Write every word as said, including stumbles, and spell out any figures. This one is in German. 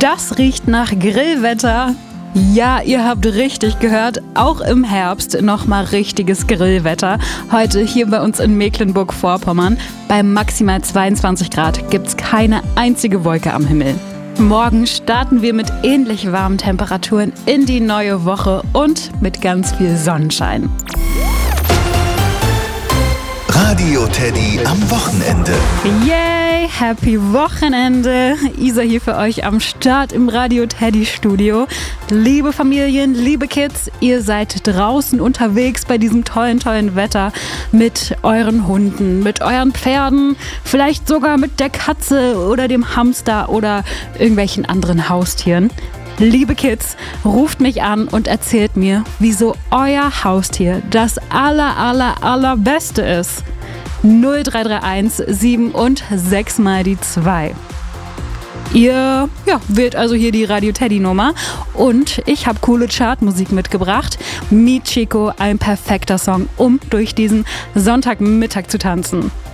Das riecht nach Grillwetter. Ja, ihr habt richtig gehört, auch im Herbst nochmal richtiges Grillwetter. Heute hier bei uns in Mecklenburg-Vorpommern. Bei maximal zweiundzwanzig Grad gibt's keine einzige Wolke am Himmel. Morgen starten wir mit ähnlich warmen Temperaturen in die neue Woche und mit ganz viel Sonnenschein. Radio Teddy am Wochenende. Yay, happy Wochenende. Isa hier für euch am Start im Radio Teddy Studio. Liebe Familien, liebe Kids, ihr seid draußen unterwegs bei diesem tollen, tollen Wetter mit euren Hunden, mit euren Pferden, vielleicht sogar mit der Katze oder dem Hamster oder irgendwelchen anderen Haustieren. Liebe Kids, ruft mich an und erzählt mir, wieso euer Haustier das aller, aller, allerbeste ist. null drei drei eins sieben und sechs mal die zwei. Ihr ja, wählt also hier die Radio Teddy Nummer und ich habe coole Chartmusik mitgebracht. Mi Chico, ein perfekter Song, um durch diesen Sonntagmittag zu tanzen.